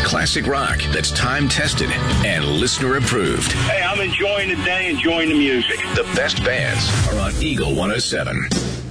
classic rock that's time-tested and listener-approved. Hey, I'm enjoying the day, enjoying the music. The best bands are on Eagle 107.